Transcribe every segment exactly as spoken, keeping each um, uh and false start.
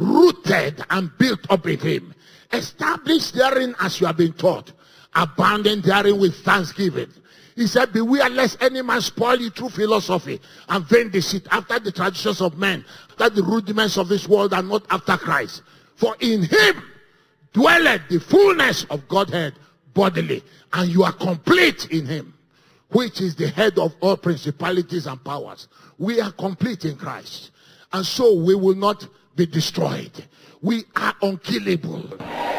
rooted and built up in him, established therein as you have been taught, abounding therein with thanksgiving. He said, beware lest any man spoil you through philosophy and vain deceit, after the traditions of men, after the rudiments of this world, and not after Christ. For in him dwelleth the fullness of Godhead bodily, and you are complete in him, which is the head of all principalities and powers. We are complete in Christ, and so we will not be destroyed. We are unkillable.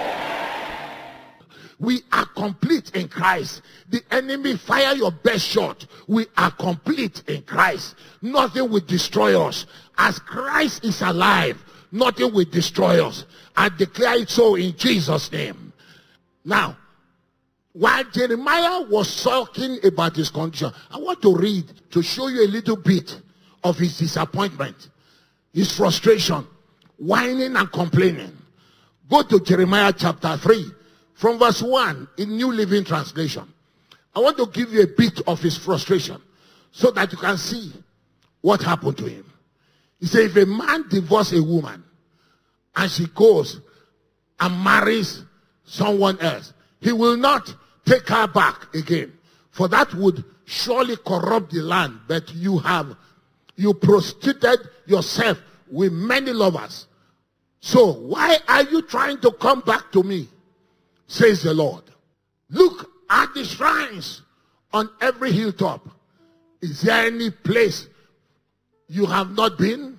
We are complete in Christ. The enemy fire your best shot. We are complete in Christ. Nothing will destroy us. As Christ is alive, nothing will destroy us. I declare it so in Jesus' name. Now, while Jeremiah was talking about his condition, I want to read to show you a little bit of his disappointment, his frustration, whining and complaining. Go to Jeremiah chapter three. From verse one in New Living Translation. I want to give you a bit of his frustration so that you can see what happened to him. He said, if a man divorces a woman and she goes and marries someone else, he will not take her back again, for that would surely corrupt the land. But you have, you prostituted yourself with many lovers. So why are you trying to come back to me? Says the Lord. Look at the shrines on every hilltop. Is there any place you have not been?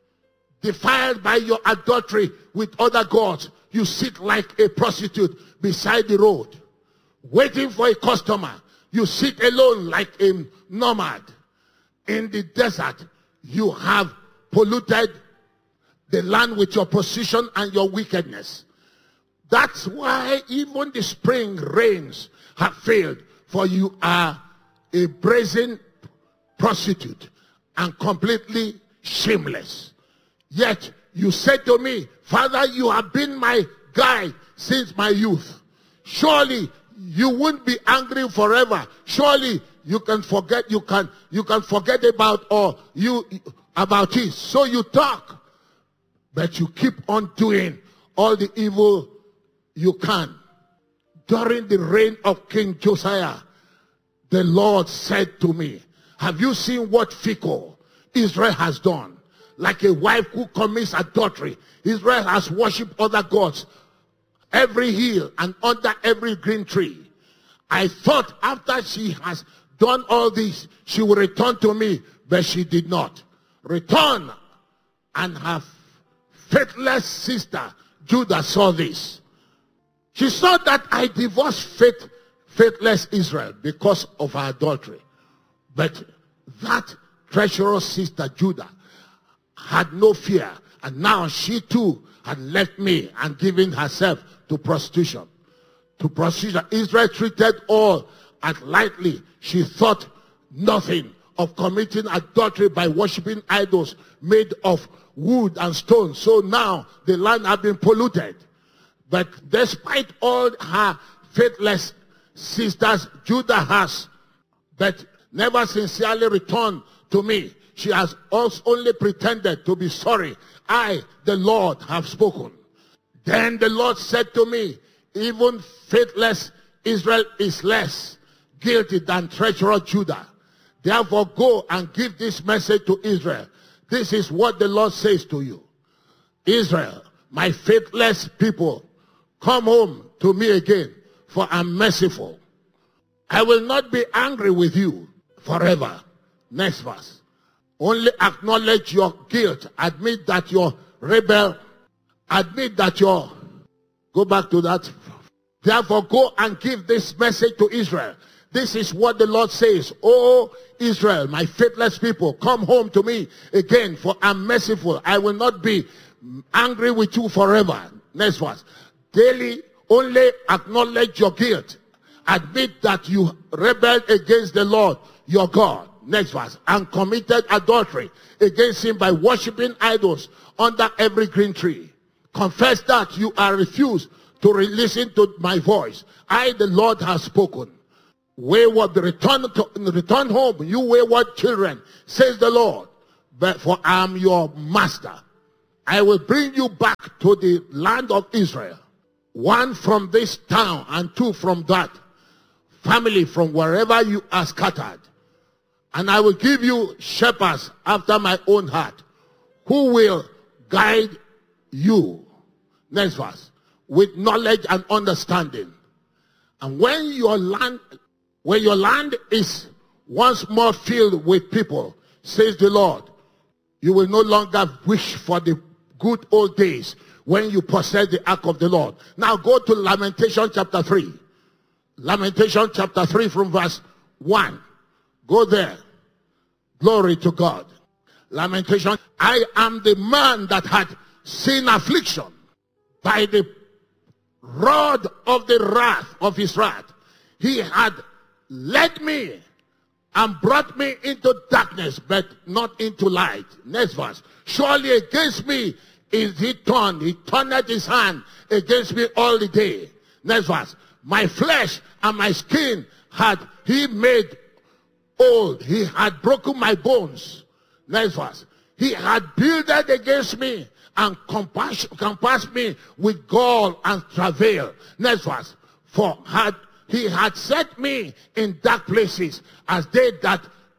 Defiled by your adultery with other gods, you sit like a prostitute beside the road, waiting for a customer. You sit alone like a nomad. In the desert, you have polluted the land with your position and your wickedness. That's why even the spring rains have failed, for you are a brazen prostitute and completely shameless. Yet you said to me, Father, you have been my guide since my youth. Surely you won't be angry forever. Surely you can forget, you can you can forget about or you about it. So you talk, but you keep on doing all the evil you can. During the reign of King Josiah, the Lord said to me, have you seen what Phicol Israel has done? Like a wife who commits adultery, Israel has worshipped other gods, every hill and under every green tree. I thought after she has done all this, she will return to me, but she did not. Return. And her faithless sister Judah saw this. She saw that I divorced faith, faithless Israel because of her adultery. But that treacherous sister Judah had no fear. And now she too had left me and given herself to prostitution. To prostitution. Israel treated all as lightly. She thought nothing of committing adultery by worshiping idols made of wood and stone. So now the land had been polluted. But despite all her faithless sisters, Judah has, but never sincerely returned to me. She has also only pretended to be sorry. I, the Lord, have spoken. Then the Lord said to me, even faithless Israel is less guilty than treacherous Judah. Therefore go and give this message to Israel. This is what the Lord says to you. Israel, my faithless people, come home to me again, for I'm merciful. I will not be angry with you forever. Next verse. Only acknowledge your guilt. Admit that you're rebel. Admit that you're... Go back to that. Therefore go and give this message to Israel. This is what the Lord says. Oh, Israel, my faithless people, come home to me again, for I'm merciful. I will not be angry with you forever. Next verse. Daily only acknowledge your guilt. Admit that you rebelled against the Lord your God. Next verse. And committed adultery against him by worshiping idols under every green tree. Confess that you are refused to listen to my voice. I, the Lord, have spoken. Wayward, return, to, return home, you wayward children, says the Lord. But for I am your master. I will bring you back to the land of Israel. One from this town and two from that family, from wherever you are scattered. And I will give you shepherds after my own heart, who will guide you. Next verse. With knowledge and understanding. And when your land, when your land is once more filled with people, says the Lord, you will no longer wish for the good old days when you possess the ark of the Lord. Now go to Lamentation chapter three. Lamentation chapter three from verse one. Go there. Glory to God. Lamentation. I am the man that had seen affliction. By the rod of the wrath of his wrath, he had led me and brought me into darkness, but not into light. Next verse. Surely against me is he turned. He turned his hand against me all the day. Next verse. My flesh and my skin had he made old. He had broken my bones. Next verse. He had builded against me and compassed me with gall and travail. Next verse. For had he had set me in dark places as they that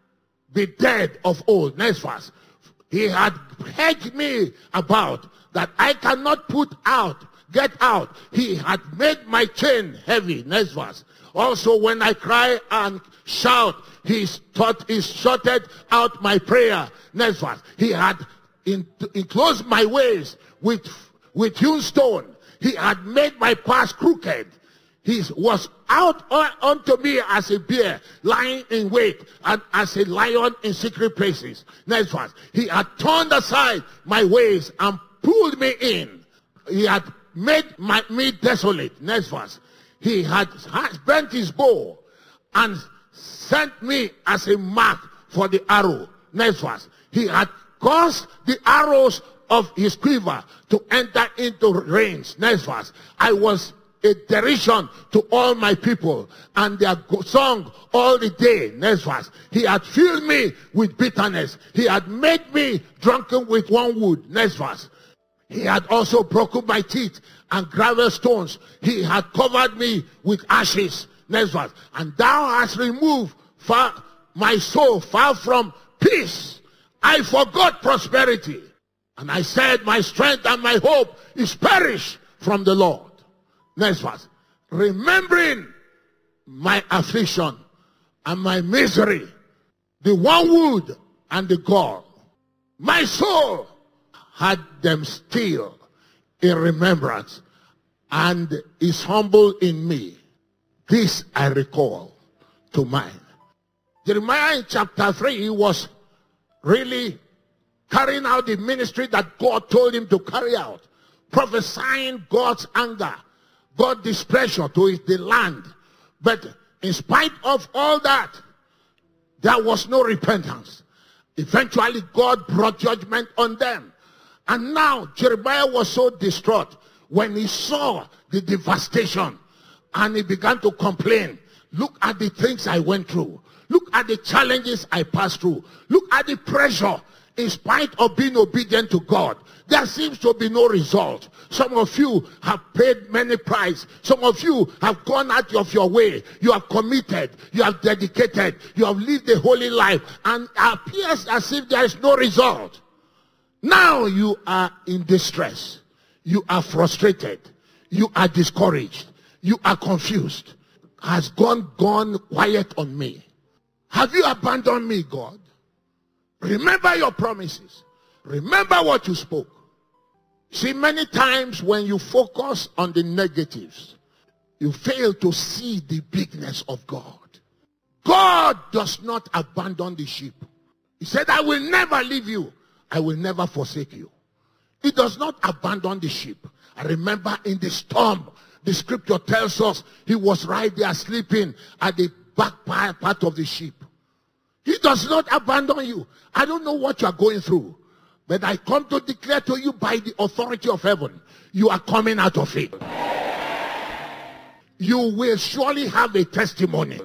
be dead of old. Next verse. He had hedged me about that I cannot put out, get out. He had made my chain heavy. Next verse. Also when I cry and shout, he thought he shutted out my prayer. Next verse. He had in, enclosed my ways with, with hewn stone. He had made my paths crooked. He was out unto me as a bear lying in wait, and as a lion in secret places. Next verse. He had turned aside my ways and pulled me in. He had made my, me desolate. Next verse. He had, had bent his bow and sent me as a mark for the arrow. Next verse. He had caused the arrows of his quiver to enter into range. Next verse. I was a derision to all my people, and their song all the day. Next verse. He had filled me with bitterness. He had made me drunken with wormwood. Next verse. He had also broken my teeth and gravel stones. He had covered me with ashes. Next verse. And thou hast removed far my soul far from peace. I forgot prosperity. And I said, my strength and my hope is perished from the Lord. Next verse. Remembering my affliction and my misery, the wormwood and the gall, my soul had them still in remembrance and is humble in me. This I recall to mind. Jeremiah in chapter three, he was really carrying out the ministry that God told him to carry out, prophesying God's anger, God's displeasure to the land. But in spite of all that, there was no repentance. Eventually, God brought judgment on them. And now, Jeremiah was so distraught when he saw the devastation, and he began to complain. Look at the things I went through. Look at the challenges I passed through. Look at the pressure. In spite of being obedient to God, there seems to be no result. Some of you have paid many prices. Some of you have gone out of your way. You have committed. You have dedicated. You have lived a holy life. And it appears as if there is no result. Now you are in distress. You are frustrated. You are discouraged. You are confused. Has God gone quiet on me? Have you abandoned me, God? Remember your promises. Remember what you spoke. See, many times when you focus on the negatives, you fail to see the bigness of God. God does not abandon the sheep. He said, I will never leave you. I will never forsake you. He does not abandon the sheep. I remember in the storm, the scripture tells us he was right there sleeping at the back part of the sheep. He does not abandon you. I don't know what you are going through, but I come to declare to you by the authority of heaven, you are coming out of it. You will surely have a testimony.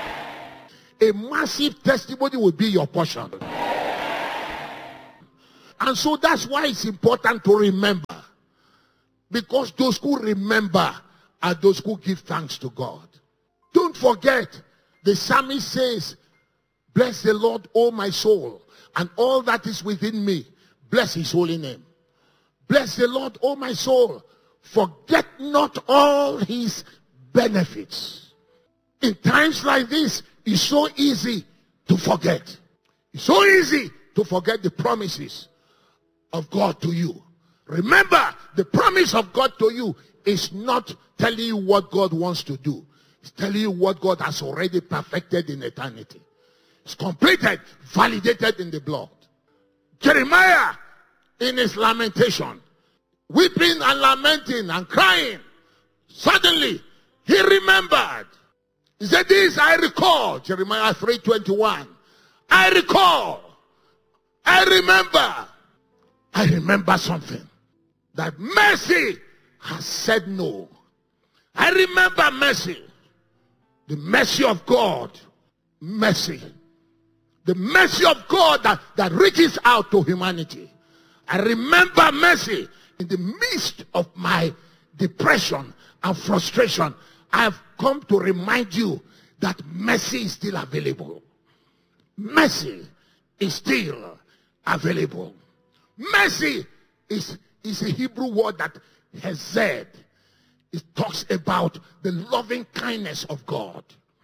A massive testimony will be your portion. And so that's why it's important to remember. Because those who remember are those who give thanks to God. Don't forget, the psalmist says, bless the Lord, O my soul, and all that is within me. Bless his holy name. Bless the Lord, O my soul. Forget not all his benefits. In times like this, it's so easy to forget. It's so easy to forget the promises of God to you. Remember, the promise of God to you is not telling you what God wants to do. It's telling you what God has already perfected in eternity. It's completed, validated in the blood. Jeremiah, in his lamentation, weeping and lamenting and crying, suddenly he remembered. He said, this I recall, Jeremiah three twenty-one. I recall, I remember, I remember something. That mercy has said no. I remember mercy. The mercy of God. Mercy. The mercy of God that, that reaches out to humanity. I remember mercy. In the midst of my depression and frustration, I have come to remind you that mercy is still available. Mercy is still available. Mercy is, is a Hebrew word that hesed. It talks about the loving kindness of God.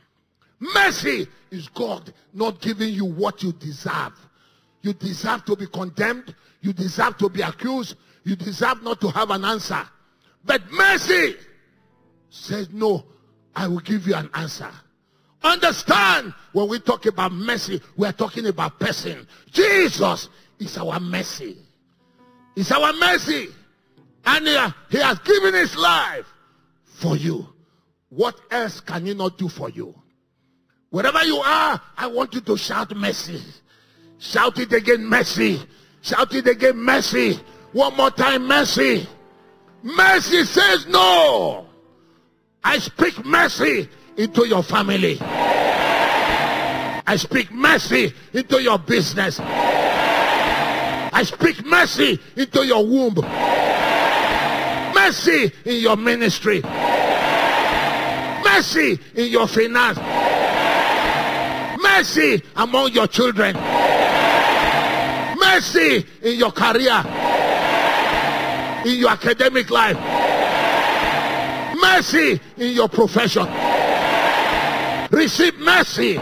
Mercy is God not giving you what you deserve. You deserve to be condemned. You deserve to be accused. You deserve not to have an answer. But mercy says, no, I will give you an answer. Understand, when we talk about mercy, we are talking about person. Jesus is our mercy. It's our mercy. And he, he has given his life for you. What else can he not do for you? Wherever you are, I want you to shout mercy. Shout it again, mercy. Shout it again, mercy. One more time, mercy. Mercy says no. I speak mercy into your family. I speak mercy into your business. I speak mercy into your womb. Mercy in your ministry. Mercy in your finance. Mercy among your children. Mercy in your career. In your academic life. Mercy in your profession. Receive mercy.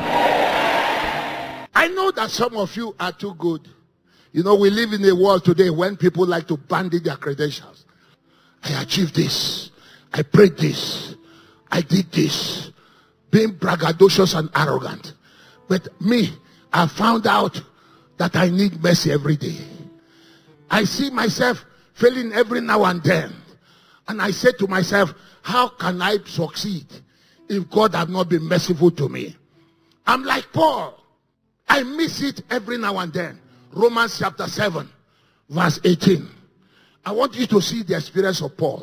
I know that some of you are too good. You know, we live in a world today when people like to bandy their credentials. I achieved this. I prayed this. I did this. Being braggadocious and arrogant. But me, I found out that I need mercy every day. I see myself failing every now and then. And I say to myself, how can I succeed if God has not been merciful to me? I'm like Paul. I miss it every now and then. Romans chapter seven, verse eighteen. I want you to see the experience of Paul.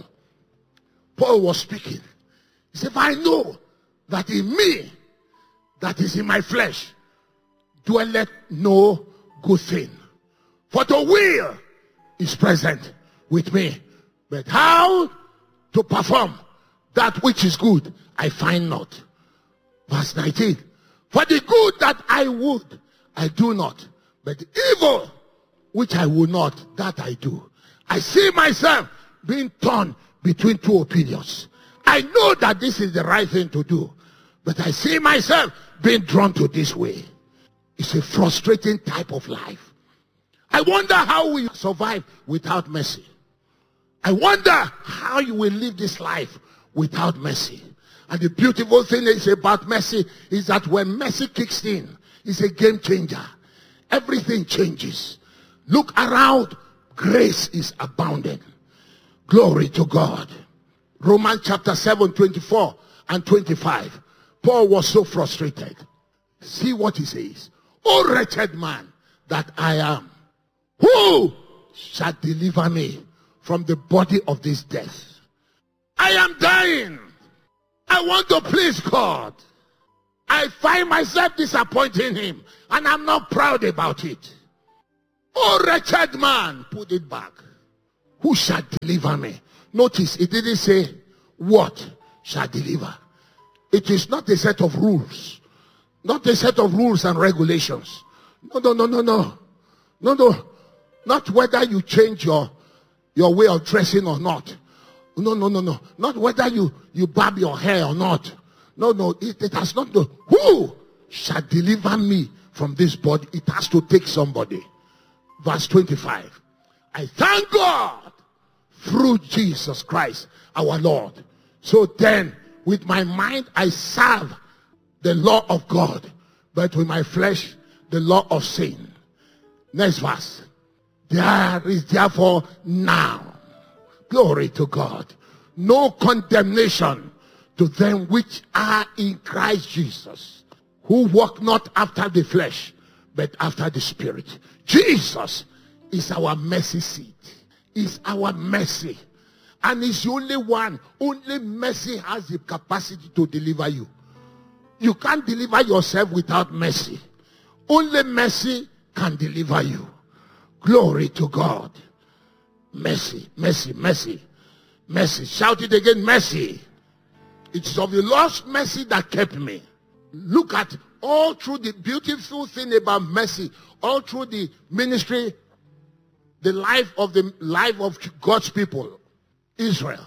Paul was speaking. He said, I know that in me, that is in my flesh, dwelleth no good thing. For the will is present with me. But how to perform that which is good, I find not. Verse nineteen. For the good that I would, I do not. But the evil which I will not, that I do. I see myself being torn between two opinions. I know that this is the right thing to do. But I see myself being drawn to this way. It's a frustrating type of life. I wonder how we survive without mercy. I wonder how you will live this life without mercy. And the beautiful thing is about mercy is that when mercy kicks in, it's a game changer. Everything changes. Look around. Grace is abounding. Glory to God. Romans chapter seven, twenty-four and twenty-five. Paul was so frustrated. See what he says. O wretched man that I am, who shall deliver me from the body of this death? I am dying. I want to please God. I find myself disappointing him, and I'm not proud about it. Oh, wretched man, put it back. Who shall deliver me? Notice, it didn't say what shall deliver. It is not a set of rules. Not a set of rules and regulations. No, no, no, no, no. No, no. Not whether you change your, your way of dressing or not. No, no, no, no. Not whether you, you barb your hair or not. No, no. It, it has not to. Who shall deliver me from this body? It has to take somebody. Verse twenty-five. I thank God through Jesus Christ our Lord. So then, with my mind I serve the law of God, but with my flesh the law of sin. Next verse. There is therefore now, glory to God, no condemnation to them which are in Christ Jesus, who walk not after the flesh, but after the Spirit. Jesus is our mercy seat. Is our mercy. And he's the only one. Only mercy has the capacity to deliver you. You can't deliver yourself without mercy. Only mercy can deliver you. Glory to God. Mercy, mercy, mercy, mercy. Shout it again, mercy. It's of the Lord's mercy that kept me. Look at all through the beautiful thing about mercy, all through the ministry, the life of the life of God's people, Israel.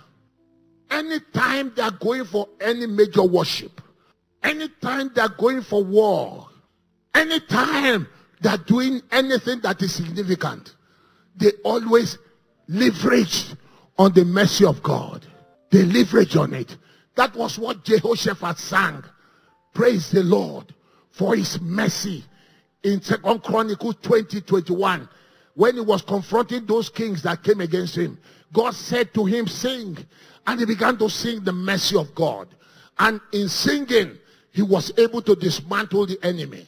Anytime they are going for any major worship, anytime they are going for war, anytime they are doing anything that is significant, they always leverage on the mercy of God. They leverage on it. That was what Jehoshaphat sang. Praise the Lord for his mercy. In Second Chronicles twenty, twenty-one, when he was confronting those kings that came against him, God said to him, sing. And he began to sing the mercy of God. And in singing, he was able to dismantle the enemy.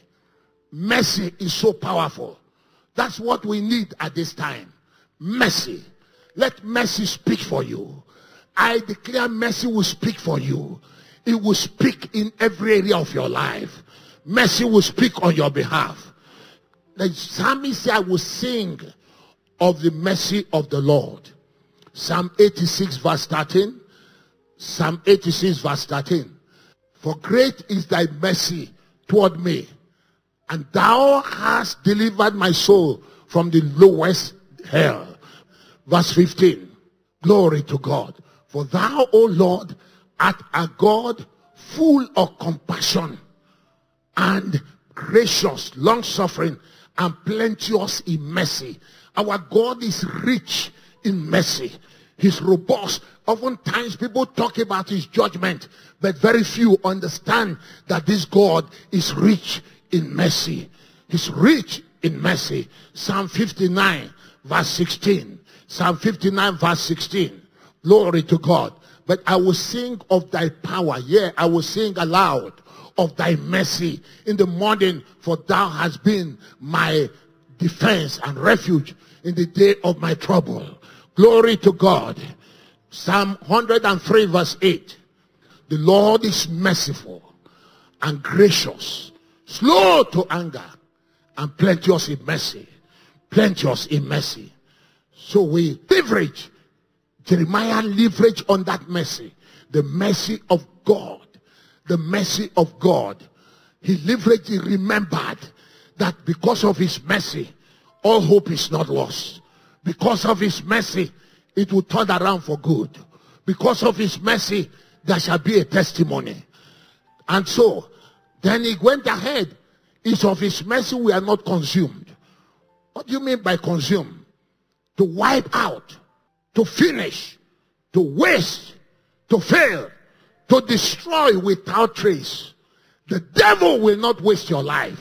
Mercy is so powerful. That's what we need at this time. Mercy. Let mercy speak for you. I declare mercy will speak for you. It will speak in every area of your life. Mercy will speak on your behalf. The psalmist said, I will sing of the mercy of the Lord. Psalm eighty-six verse thirteen. Psalm eighty-six verse thirteen. For great is thy mercy toward me, and thou hast delivered my soul from the lowest hell. Verse fifteen. Glory to God. For thou, O Lord, art a God full of compassion and gracious, long-suffering, and plenteous in mercy. Our God is rich in mercy. He's robust. Oftentimes people talk about his judgment, but very few understand that this God is rich in mercy. He's rich in mercy. Psalm fifty-nine verse sixteen. Psalm fifty-nine verse sixteen. Glory to God. But I will sing of thy power. Yeah, I will sing aloud of thy mercy in the morning, for thou hast been my defense and refuge in the day of my trouble. Glory to God. Psalm one hundred three verse eight. The Lord is merciful and gracious, slow to anger, and plenteous in mercy. Plenteous in mercy. So we leverage. Jeremiah leveraged on that mercy. The mercy of God. The mercy of God. He leveraged, he remembered that because of his mercy, all hope is not lost. Because of his mercy, it will turn around for good. Because of his mercy, there shall be a testimony. And so, then he went ahead. It's of his mercy we are not consumed. What do you mean by consume? To wipe out. To finish, to waste, to fail, to destroy without trace. The devil will not waste your life.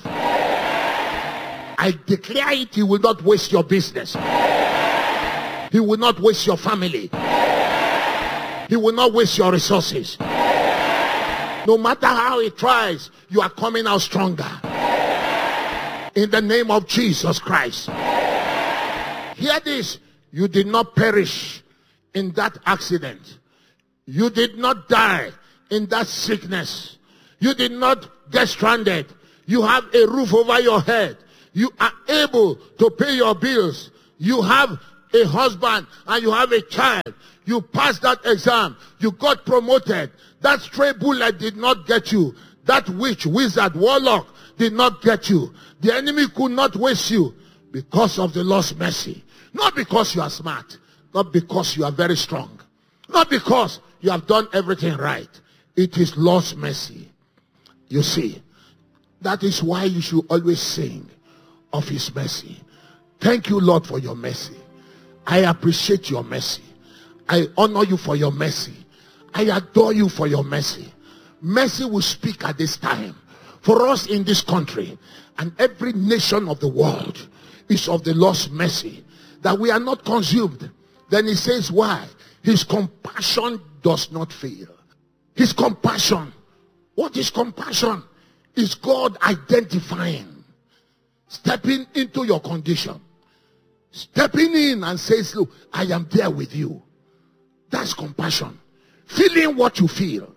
I declare it, he will not waste your business. He will not waste your family. He will not waste your resources. No matter how he tries, you are coming out stronger. In the name of Jesus Christ. Hear this. You did not perish in that accident. You did not die in that sickness. You did not get stranded. You have a roof over your head. You are able to pay your bills. You have a husband and you have a child. You passed that exam. You got promoted. That stray bullet did not get you. That witch, wizard, warlock did not get you. The enemy could not waste you because of the Lord's mercy. Not because you are smart. Not because you are very strong. Not because you have done everything right. It is Lord's mercy. You see, that is why you should always sing of his mercy. Thank you, Lord, for your mercy. I appreciate your mercy. I honor you for your mercy. I adore you for your mercy. Mercy will speak at this time. For us in this country and every nation of the world is of the Lord's mercy, that we are not consumed. Then he says why? His compassion does not fail. His compassion. What is compassion? Is God identifying, stepping into your condition, stepping in and says, look, I am there with you. That's compassion. Feeling what you feel.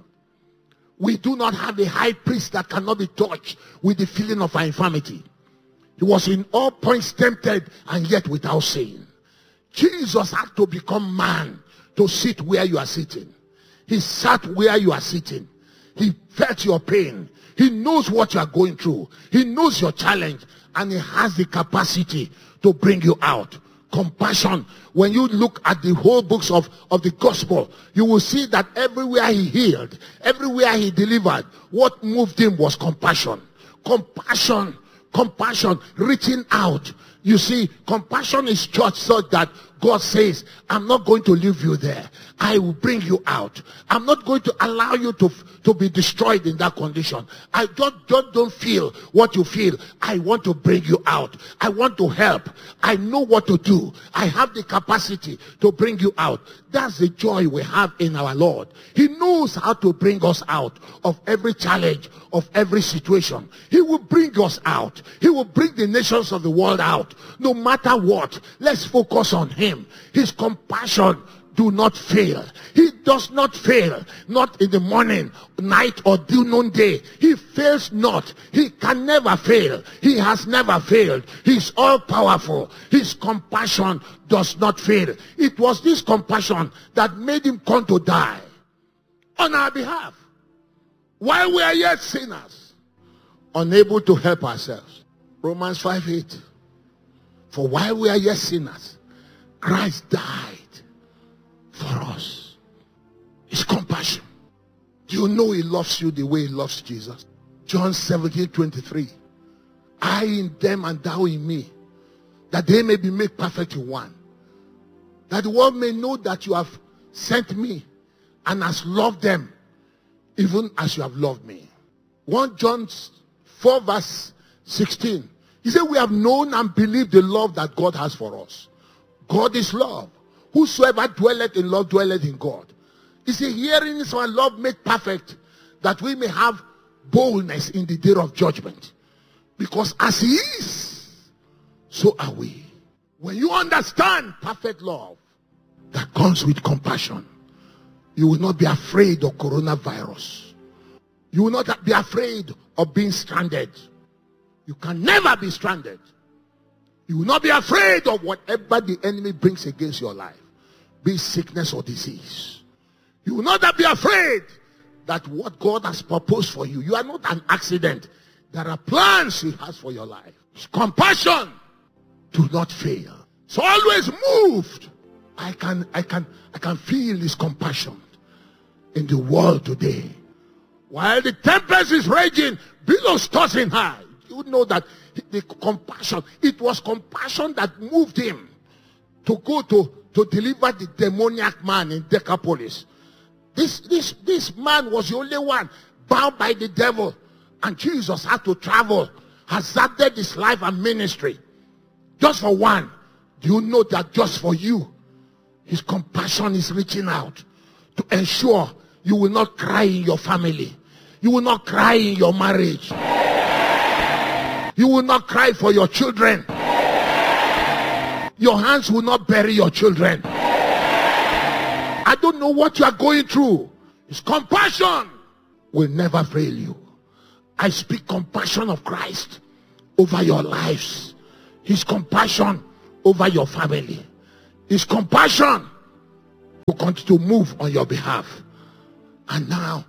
We do not have a high priest that cannot be touched with the feeling of our infirmity. He was in all points tempted and yet without sin. Jesus had to become man to sit where you are sitting. He sat where you are sitting. He felt your pain. He knows what you are going through. He knows your challenge, and he has the capacity to bring you out. Compassion. When you look at the whole books of, of the gospel, you will see that everywhere he healed, everywhere he delivered, what moved him was compassion. Compassion. Compassion. Reaching out. You see, compassion is just such that God says, I'm not going to leave you there. I will bring you out. I'm not going to allow you to, to be destroyed in that condition. I just, just don't feel what you feel. I want to bring you out. I want to help. I know what to do. I have the capacity to bring you out. That's the joy we have in our Lord. He knows how to bring us out of every challenge, of every situation. He will bring us out. He will bring the nations of the world out. No matter what, let's focus on him. His compassion do not fail. He does not fail. Not in the morning, night, or noonday. He fails not. He can never fail. He has never failed. He's all powerful. His compassion does not fail. It was this compassion that made him come to die on our behalf while we are yet sinners, unable to help ourselves. Romans five eight. For while we are yet sinners, Christ died for us. His compassion. Do you know he loves you the way he loves Jesus? John seventeen twenty-three. I in them and thou in me, that they may be made perfect in one. That the world may know that you have sent me and has loved them even as you have loved me. First John four verse sixteen. He said, we have known and believed the love that God has for us. God is love. Whosoever dwelleth in love dwelleth in God. He said, herein is our love made perfect, that we may have boldness in the day of judgment. Because as he is, so are we. When you understand perfect love that comes with compassion, you will not be afraid of coronavirus. You will not be afraid of being stranded. You can never be stranded. You will not be afraid of whatever the enemy brings against your life, be it sickness or disease. You will not be afraid that what God has proposed for you, you are not an accident. There are plans he has for your life. His compassion do not fail. So always moved. I can, I can, I can feel his compassion in the world today. While the tempest is raging, billows tossing high. You know that the compassion, it was compassion that moved him to go to, to deliver the demoniac man in Decapolis. This, this, this man was the only one bound by the devil. And Jesus had to travel, hazarded his life and ministry. Just for one. Do you know that just for you, his compassion is reaching out to ensure you will not cry in your family. You will not cry in your marriage. You will not cry for your children. Your hands will not bury your children. I don't know what you are going through. His compassion will never fail you. I speak compassion of Christ over your lives. His compassion over your family. His compassion will continue to move on your behalf. And now,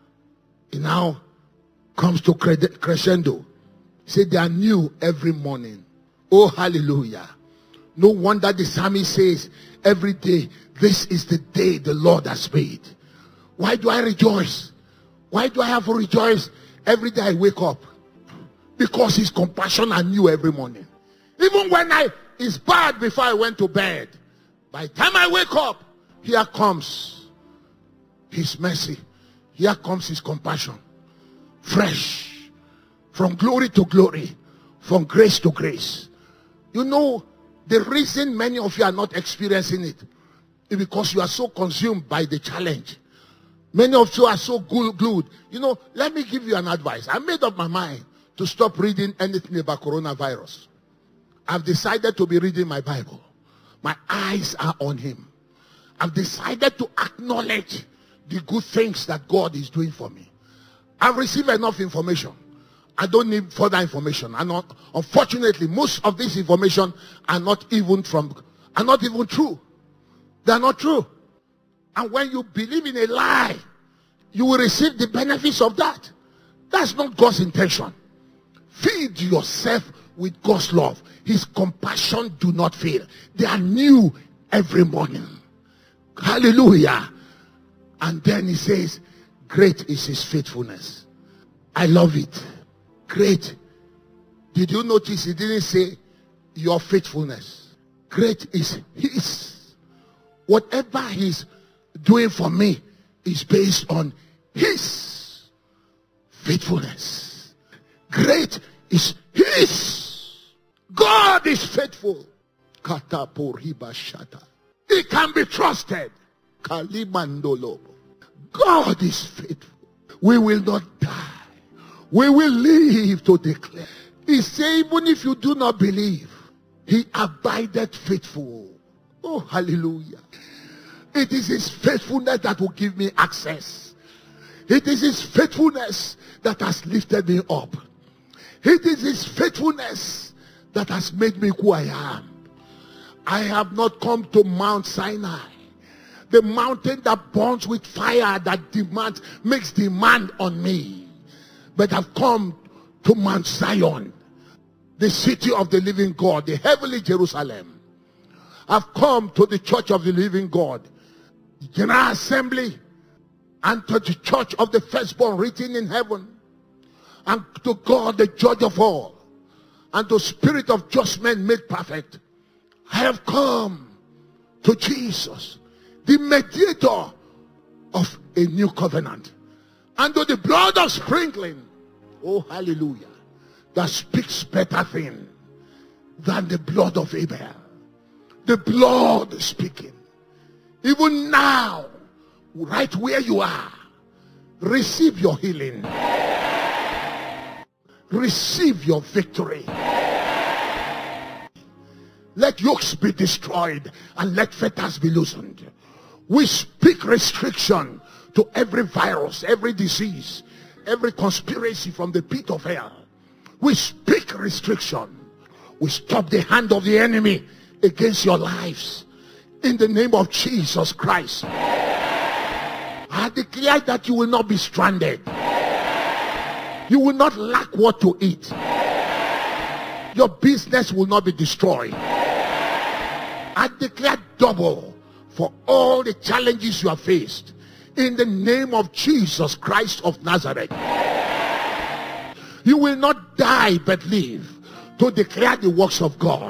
it now comes to crescendo. Say they are new every morning. Oh, hallelujah. No wonder the psalmist says every day, this is the day the Lord has made. Why do I rejoice? Why do I have to rejoice every day I wake up? Because his compassion are new every morning. Even when I it's bad before I went to bed, by the time I wake up, here comes his mercy. Here comes his compassion. Fresh. From glory to glory. From grace to grace. You know, the reason many of you are not experiencing it is because you are so consumed by the challenge. Many of you are so glued. You know, let me give you an advice. I made up my mind to stop reading anything about coronavirus. I've decided to be reading my Bible. My eyes are on him. I've decided to acknowledge the good things that God is doing for me. I've received enough information. I don't need further information. And not, unfortunately, most of this information are not even from, are not even true. They are not true. And when you believe in a lie, you will receive the benefits of that. That's not God's intention. Feed yourself with God's love. His compassion do not fail. They are new every morning. Hallelujah. And then he says, great is his faithfulness. I love it. Great. Did you notice he didn't say your faithfulness? Great is his. Whatever he's doing for me is based on his faithfulness. Great is his. God is faithful. He can be trusted. God is faithful. We will not die. We will live to declare. He said, even if you do not believe, he abided faithful. Oh, hallelujah. It is his faithfulness that will give me access. It is his faithfulness that has lifted me up. It is his faithfulness that has made me who I am. I have not come to Mount Sinai, the mountain that burns with fire, that demands, makes demand on me. But I've come to Mount Zion, the city of the living God, the heavenly Jerusalem. I've come to the church of the living God, the General Assembly, and to the church of the firstborn written in heaven, and to God, the judge of all, and to spirit of just men made perfect. I have come to Jesus, the mediator of a new covenant, and to the blood of sprinkling, oh hallelujah, that speaks better thing than the blood of Abel. The blood speaking. Even now, right where you are, receive your healing. Receive your victory. Let yokes be destroyed and let fetters be loosened. We speak restriction to every virus, every disease, every conspiracy from the pit of hell. We speak restriction. We stop the hand of the enemy against your lives in the name of Jesus Christ. I declare that you will not be stranded. You will not lack what to eat. Your business will not be destroyed. I declare double for all the challenges you have faced in the name of Jesus Christ of Nazareth. You will not die but live to declare the works of God.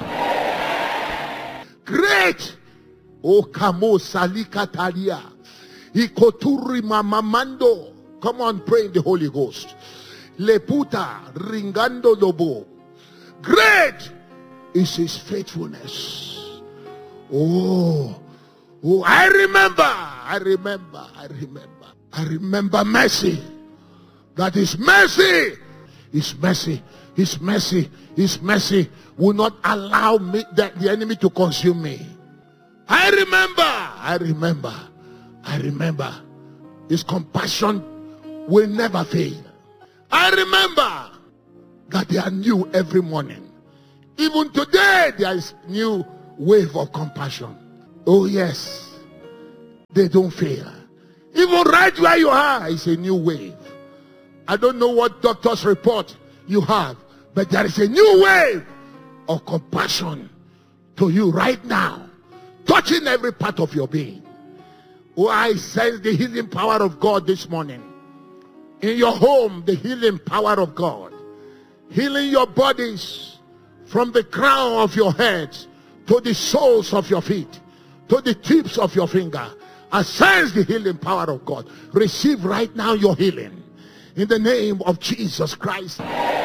Great. O kamo salika talia. Ikoturi mamamando. Come on, pray in the Holy Ghost. Leputa ringando lobo. Great is his faithfulness. Oh, oh, I remember, I remember, I remember, I remember mercy. That is mercy. His mercy, his mercy, his mercy will not allow me, the, the enemy to consume me. I remember, I remember, I remember. His compassion will never fail. I remember that they are new every morning. Even today, there is new wave of compassion. Oh yes, they don't fail. Even right where you are, it's a new wave. I don't know what doctor's report you have, but there is a new wave of compassion to you right now, touching every part of your being. Oh, I sense the healing power of God this morning. In your home, the healing power of God. Healing your bodies from the crown of your head to the soles of your feet, to the tips of your finger. I sense the healing power of God. Receive right now your healing. In the name of Jesus Christ.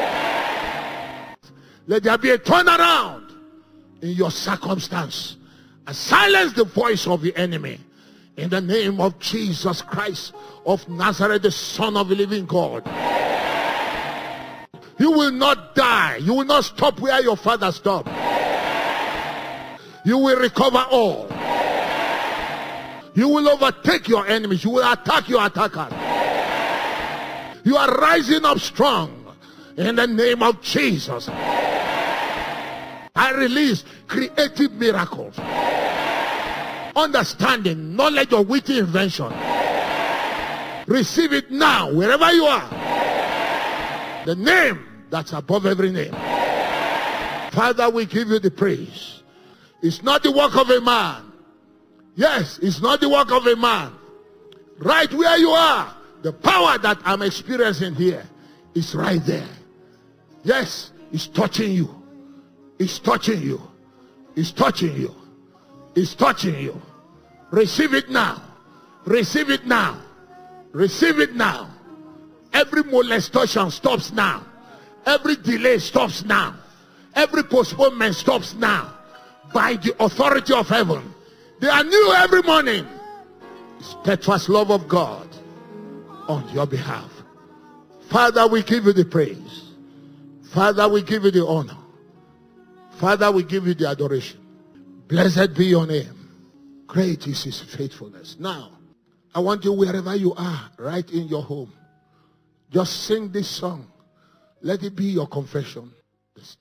Let there be a turnaround in your circumstance. And silence the voice of the enemy. In the name of Jesus Christ of Nazareth, the Son of the living God. You will not die. You will not stop where your father stopped. You will recover all. You will overtake your enemies. You will attack your attackers. You are rising up strong in the name of Jesus. I release creative miracles, understanding, knowledge of witty invention. Receive it now, wherever you are. The name that's above every name. Father, we give you the praise. It's not the work of a man. Yes, it's not the work of a man. Right where you are, the power that I'm experiencing here is right there. Yes, it's touching you. It's touching you. It's touching you. It's touching you. Receive it now. Receive it now. Receive it now. Every molestation stops now. Every delay stops now. Every postponement stops now. By the authority of heaven. They are new every morning. Steadfast love of God on your behalf. Father, we give you the praise. Father, we give you the honor. Father, we give you the adoration. Blessed be your name. Great is his faithfulness. Now, I want you, wherever you are, right in your home, just sing this song. Let it be your confession.